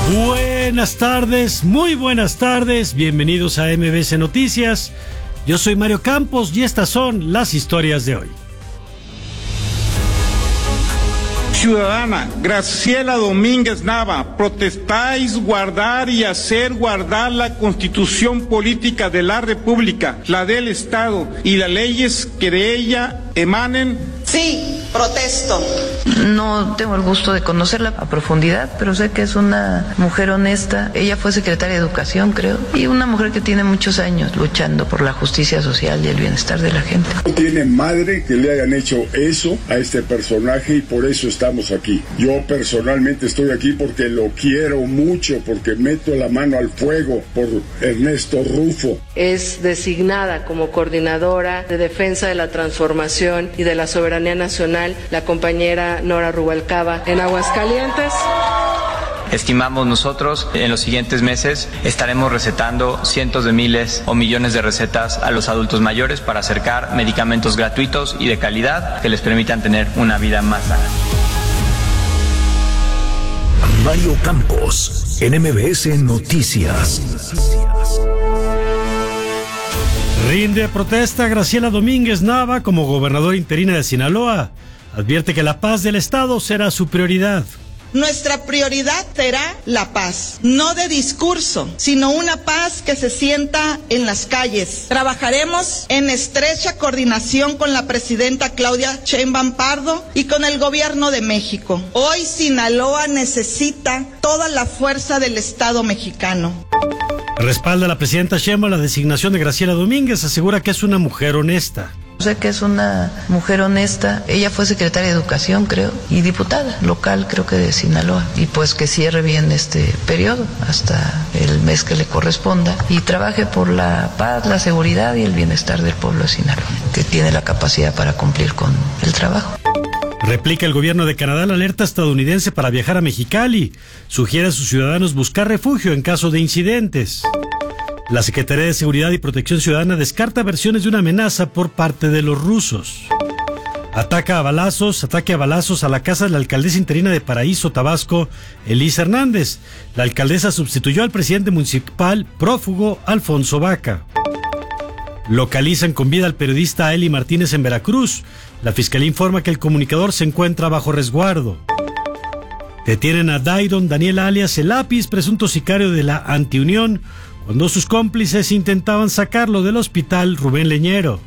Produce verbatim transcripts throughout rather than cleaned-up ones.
Buenas tardes, muy buenas tardes, bienvenidos a M B C Noticias. Yo soy Mario Campos y estas son las historias de hoy. Ciudadana Graciela Domínguez Nava, protestáis guardar y hacer guardar la Constitución Política de la República, la del Estado y las leyes que de ella emanen. Sí, protesto. No tengo el gusto de conocerla a profundidad, pero sé que es una mujer honesta. Ella fue secretaria de Educación, creo, y una mujer que tiene muchos años luchando por la justicia social y el bienestar de la gente. No tiene madre que le hayan hecho eso a este personaje y por eso estamos aquí. Yo personalmente estoy aquí porque lo quiero mucho, porque meto la mano al fuego por Ernesto Rufo. Es designada como coordinadora de defensa de la transformación y de la soberanía nacional la compañera Nora Rubalcaba en Aguascalientes. Estimamos nosotros, en los siguientes meses estaremos recetando cientos de miles o millones de recetas a los adultos mayores para acercar medicamentos gratuitos y de calidad que les permitan tener una vida más sana. Mario Campos, en M B S Noticias. Rinde protesta Graciela Domínguez Nava como gobernadora interina de Sinaloa. Advierte que la paz del Estado será su prioridad. Nuestra prioridad será la paz, no de discurso, sino una paz que se sienta en las calles. Trabajaremos en estrecha coordinación con la presidenta Claudia Sheinbaum Pardo y con el gobierno de México. Hoy Sinaloa necesita toda la fuerza del Estado mexicano. Respalda a la presidenta Sheinbaum la designación de Graciela Domínguez, asegura que es una mujer honesta. Sé que es una mujer honesta. Ella fue secretaria de Educación, creo, y diputada local, creo que de Sinaloa. Y pues que cierre bien este periodo hasta el mes que le corresponda y trabaje por la paz, la seguridad y el bienestar del pueblo de Sinaloa, que tiene la capacidad para cumplir con el trabajo. Replica el gobierno de Canadá la alerta estadounidense para viajar a Mexicali. Sugiere a sus ciudadanos buscar refugio en caso de incidentes. La Secretaría de Seguridad y Protección Ciudadana descarta versiones de una amenaza por parte de los rusos. Ataca a balazos, ataque a balazos a la casa de la alcaldesa interina de Paraíso, Tabasco, Elisa Hernández. La alcaldesa sustituyó al presidente municipal prófugo Alfonso Vaca. Localizan con vida al periodista Eli Martínez en Veracruz. La fiscalía informa que el comunicador se encuentra bajo resguardo. Detienen a Dairon Daniel alias El Lápiz, presunto sicario de la Antiunión, cuando sus cómplices intentaban sacarlo del hospital Rubén Leñero.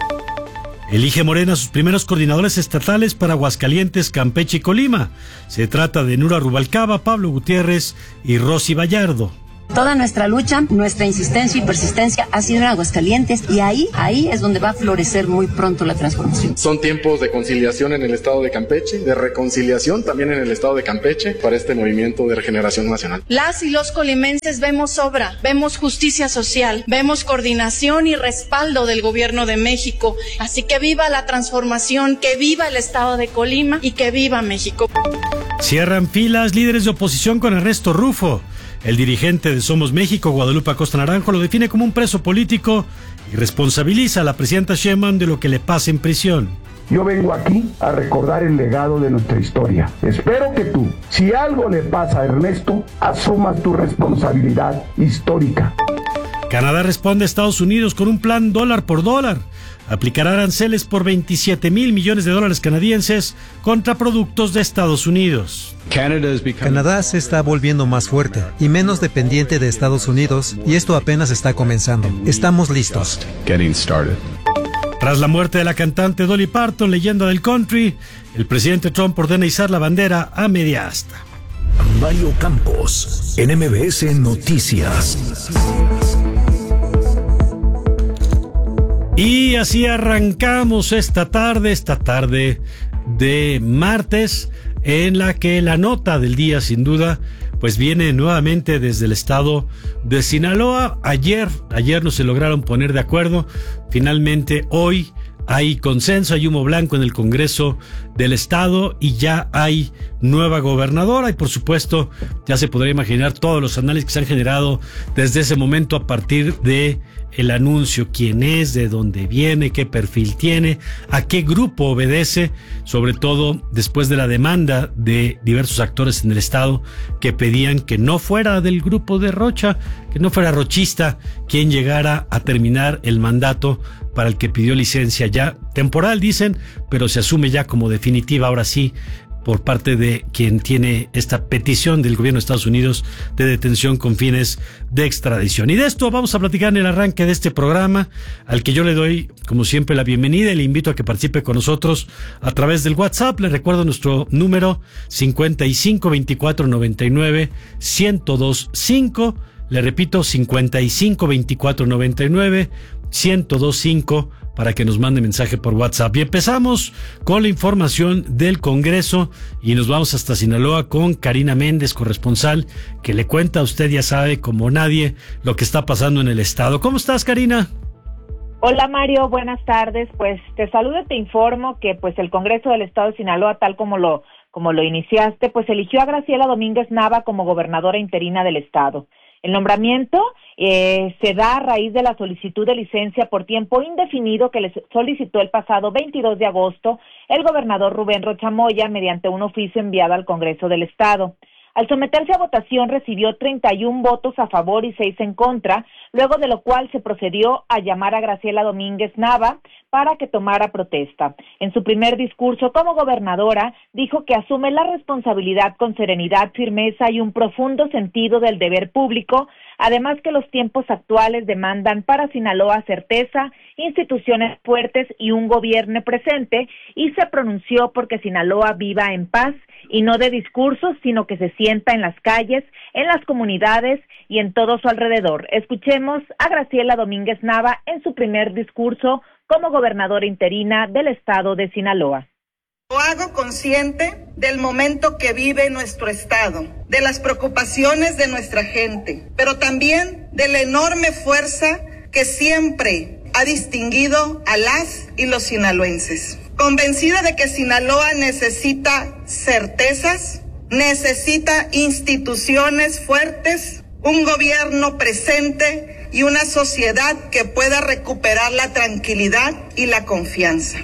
Elige Morena sus primeros coordinadores estatales para Aguascalientes, Campeche y Colima. Se trata de Nora Rubalcaba, Pablo Gutiérrez y Rosy Vallardo. Toda nuestra lucha, nuestra insistencia y persistencia ha sido en Aguascalientes y ahí, ahí es donde va a florecer muy pronto la transformación. Son tiempos de conciliación en el estado de Campeche, de reconciliación también en el estado de Campeche para este movimiento de regeneración nacional. Las y los colimenses vemos obra, vemos justicia social, vemos coordinación y respaldo del gobierno de México. Así que viva la transformación, que viva el estado de Colima y que viva México. Cierran filas líderes de oposición con Ernesto Rufo. El dirigente de Somos México, Guadalupe Acosta Naranjo, lo define como un preso político y responsabiliza a la presidenta Sheinbaum de lo que le pasa en prisión. Yo vengo aquí a recordar el legado de nuestra historia. Espero que tú, si algo le pasa a Ernesto, asumas tu responsabilidad histórica. Canadá responde a Estados Unidos con un plan dólar por dólar. Aplicará aranceles por veintisiete mil millones de dólares canadienses contra productos de Estados Unidos. Canadá se está volviendo más fuerte y menos dependiente de Estados Unidos, y esto apenas está comenzando. Estamos listos. Tras la muerte de la cantante Dolly Parton, leyenda del country, el presidente Trump ordena izar la bandera a media asta. Mario Campos, en M B S Noticias. Y así arrancamos esta tarde, esta tarde de martes, en la que la nota del día, sin duda, pues viene nuevamente desde el estado de Sinaloa. Ayer, ayer no se lograron poner de acuerdo. Finalmente, hoy hay consenso, hay humo blanco en el Congreso del Estado y ya hay nueva gobernadora y por supuesto ya se podrá imaginar todos los análisis que se han generado desde ese momento a partir de el anuncio, quién es, de dónde viene, qué perfil tiene, a qué grupo obedece, sobre todo después de la demanda de diversos actores en el Estado que pedían que no fuera del grupo de Rocha, que no fuera rochista quien llegara a terminar el mandato para el que pidió licencia ya temporal, dicen, pero se asume ya como definitiva, ahora sí, por parte de quien tiene esta petición del gobierno de Estados Unidos de detención con fines de extradición. Y de esto vamos a platicar en el arranque de este programa, al que yo le doy, como siempre, la bienvenida y le invito a que participe con nosotros a través del WhatsApp. Le recuerdo nuestro número cincuenta y cinco veinticuatro noventa y nueve ciento dos cinco. Le repito, cincuenta y cinco veinticuatro noventa y nueve ciento dos cinco para que nos mande mensaje por WhatsApp. Y empezamos con la información del Congreso y nos vamos hasta Sinaloa con Karina Méndez, corresponsal, que le cuenta a usted, ya sabe, como nadie, lo que está pasando en el Estado. ¿Cómo estás, Karina? Hola, Mario, buenas tardes. Pues te saludo y te informo que pues el Congreso del Estado de Sinaloa, tal como lo, como lo iniciaste, pues eligió a Graciela Domínguez Nava como gobernadora interina del Estado. El nombramiento eh, se da a raíz de la solicitud de licencia por tiempo indefinido que le solicitó el pasado veintidós de agosto el gobernador Rubén Rocha Moya mediante un oficio enviado al Congreso del Estado. Al someterse a votación recibió treinta y un votos a favor y seis en contra, luego de lo cual se procedió a llamar a Graciela Domínguez Nava para que tomara protesta. En su primer discurso como gobernadora, dijo que asume la responsabilidad con serenidad, firmeza y un profundo sentido del deber público, además que los tiempos actuales demandan para Sinaloa certeza, instituciones fuertes y un gobierno presente, y se pronunció porque Sinaloa viva en paz y no de discursos, sino que se sienta en las calles, en las comunidades y en todo su alrededor. Escuchemos a Graciela Domínguez Nava en su primer discurso como gobernadora interina del estado de Sinaloa. Lo hago consciente del momento que vive nuestro estado, de las preocupaciones de nuestra gente, pero también de la enorme fuerza que siempre ha distinguido a las y los sinaloenses. Convencida de que Sinaloa necesita certezas, necesita instituciones fuertes, un gobierno presente y una sociedad que pueda recuperar la tranquilidad y la confianza.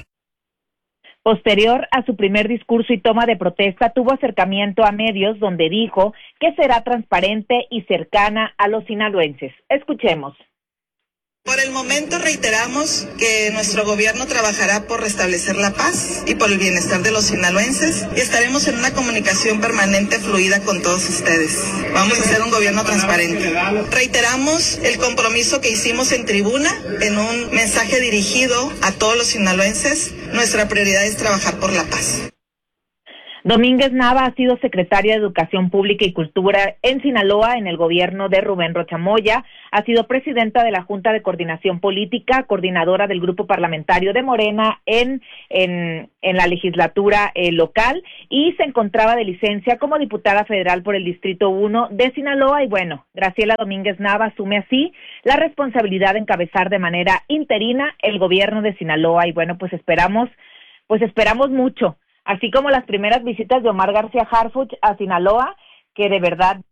Posterior a su primer discurso y toma de protesta, tuvo acercamiento a medios donde dijo que será transparente y cercana a los sinaloenses. Escuchemos. Por el momento reiteramos que nuestro gobierno trabajará por restablecer la paz y por el bienestar de los sinaloenses y estaremos en una comunicación permanente fluida con todos ustedes. Vamos a hacer un gobierno transparente. Reiteramos el compromiso que hicimos en tribuna en un mensaje dirigido a todos los sinaloenses. Nuestra prioridad es trabajar por la paz. Domínguez Nava ha sido secretaria de Educación Pública y Cultura en Sinaloa en el gobierno de Rubén Rocha Moya, ha sido presidenta de la Junta de Coordinación Política, coordinadora del grupo parlamentario de Morena en, en, en la legislatura eh, local y se encontraba de licencia como diputada federal por el Distrito uno de Sinaloa y bueno, Graciela Domínguez Nava asume así la responsabilidad de encabezar de manera interina el gobierno de Sinaloa y bueno, pues esperamos, pues esperamos mucho. Así como las primeras visitas de Omar García Harfuch a Sinaloa, que de verdad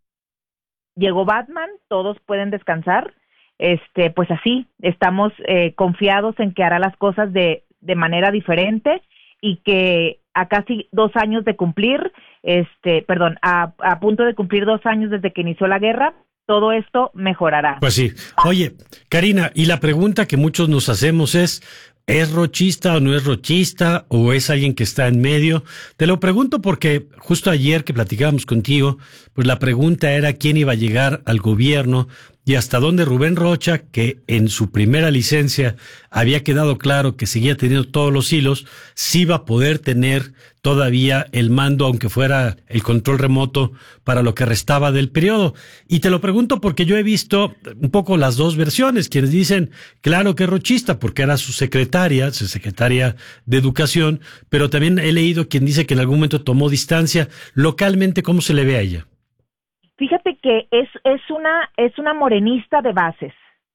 llegó Batman, todos pueden descansar, este, pues así, estamos eh, confiados en que hará las cosas de, de manera diferente y que a casi dos años de cumplir, este, perdón, a, a punto de cumplir dos años desde que inició la guerra, todo esto mejorará. Pues sí. Oye, Karina, y la pregunta que muchos nos hacemos es, ¿es rochista o no es rochista o es alguien que está en medio? Te lo pregunto porque justo ayer que platicábamos contigo, pues la pregunta era quién iba a llegar al gobierno y hasta dónde Rubén Rocha, que en su primera licencia había quedado claro que seguía teniendo todos los hilos, sí iba a poder tener todavía el mando, aunque fuera el control remoto, para lo que restaba del periodo. Y te lo pregunto porque yo he visto un poco las dos versiones, quienes dicen, claro que es rochista, porque era su secretaria, su secretaria de Educación, pero también he leído quien dice que en algún momento tomó distancia. Localmente, ¿cómo se le ve a ella? Fíjate que es es una es una morenista de bases,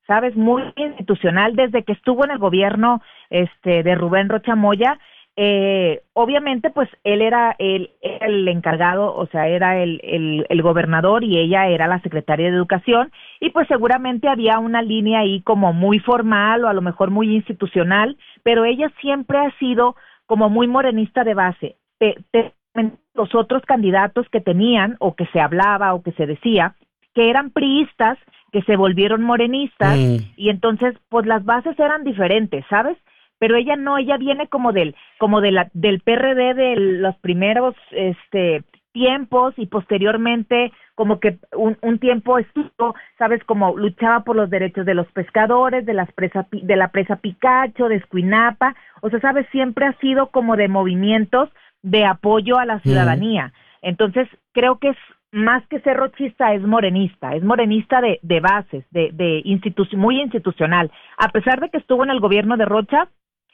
¿sabes? Muy institucional desde que estuvo en el gobierno este de Rubén Rocha Moya. Eh, obviamente, pues él era el, el encargado, o sea, era el, el, el gobernador y ella era la secretaria de Educación, y pues seguramente había una línea ahí como muy formal o a lo mejor muy institucional, pero ella siempre ha sido como muy morenista de base. Te, te, los otros candidatos que tenían o que se hablaba o que se decía que eran priistas que se volvieron morenistas mm. y entonces pues las bases eran diferentes, ¿sabes? Pero ella no, ella viene como del como de la, del P R D de los primeros este tiempos y posteriormente como que un, un tiempo estuvo, sabes, como luchaba por los derechos de los pescadores, de las presa, de la presa Picacho, de Escuinapa, o sea, sabes, siempre ha sido como de movimientos de apoyo a la ciudadanía. Mm. Entonces, creo que es más que ser rochista, es morenista, es morenista de, de bases, de, de institu- muy institucional. A pesar de que estuvo en el gobierno de Rocha,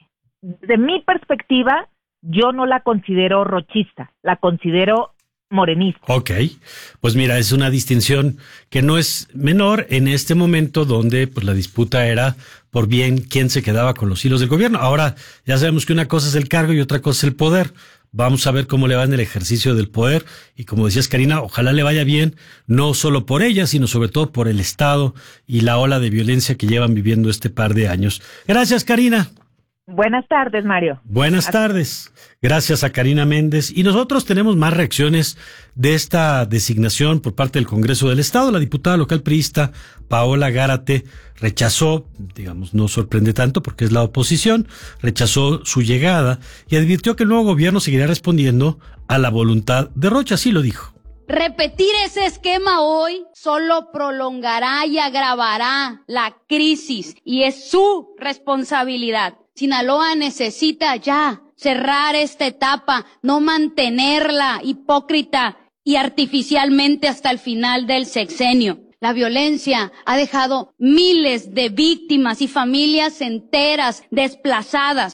de mi perspectiva, yo no la considero rochista, la considero morenista. Ok, pues mira, es una distinción que no es menor en este momento donde pues la disputa era por bien quién se quedaba con los hilos del gobierno. Ahora ya sabemos que una cosa es el cargo y otra cosa es el poder. Vamos a ver cómo le va en el ejercicio del poder y como decías, Karina, ojalá le vaya bien, no solo por ella, sino sobre todo por el Estado y la ola de violencia que llevan viviendo este par de años. Gracias, Karina. Buenas tardes, Mario. Buenas Hasta. tardes. Gracias a Karina Méndez. Y nosotros tenemos más reacciones de esta designación por parte del Congreso del Estado. La diputada local priista Paola Gárate rechazó, digamos, no sorprende tanto porque es la oposición, rechazó su llegada y advirtió que el nuevo gobierno seguirá respondiendo a la voluntad de Rocha. Así lo dijo. Repetir ese esquema hoy solo prolongará y agravará la crisis y es su responsabilidad. Sinaloa necesita ya cerrar esta etapa, no mantenerla hipócrita y artificialmente hasta el final del sexenio. La violencia ha dejado miles de víctimas y familias enteras desplazadas.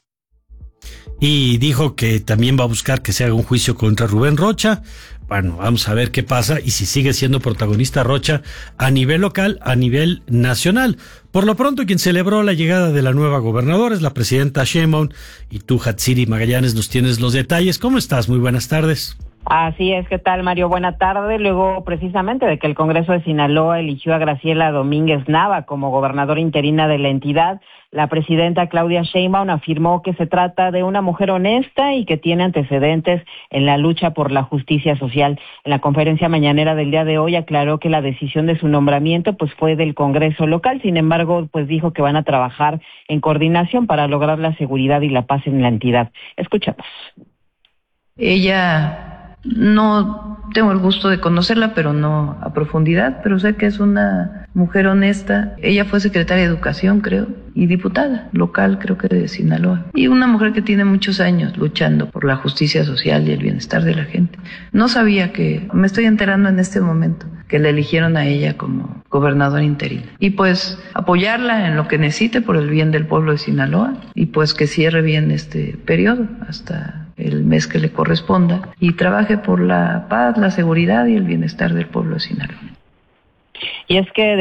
Y dijo que también va a buscar que se haga un juicio contra Rubén Rocha. Bueno, vamos a ver qué pasa y si sigue siendo protagonista Rocha a nivel local, a nivel nacional. Por lo pronto, quien celebró la llegada de la nueva gobernadora es la presidenta Sheinbaum y tú, Hatsiri Magallanes, nos tienes los detalles. ¿Cómo estás? Muy buenas tardes. Así es, ¿qué tal, Mario? Buena tarde. Luego, precisamente, de que el Congreso de Sinaloa eligió a Graciela Domínguez Nava como gobernadora interina de la entidad, la presidenta Claudia Sheinbaum afirmó que se trata de una mujer honesta y que tiene antecedentes en la lucha por la justicia social. En la conferencia mañanera del día de hoy aclaró que la decisión de su nombramiento pues fue del Congreso local, sin embargo, pues dijo que van a trabajar en coordinación para lograr la seguridad y la paz en la entidad. Escuchamos. Ella... No tengo el gusto de conocerla, pero no a profundidad, pero sé que es una mujer honesta. Ella fue secretaria de Educación, creo, y diputada local, creo que de Sinaloa. Y una mujer que tiene muchos años luchando por la justicia social y el bienestar de la gente. No sabía que, me estoy enterando en este momento, que la eligieron a ella como gobernadora interina. Y pues apoyarla en lo que necesite por el bien del pueblo de Sinaloa y pues que cierre bien este periodo hasta el mes que le corresponda y trabaje por la paz, la seguridad y el bienestar del pueblo de Sinaloa. Y es que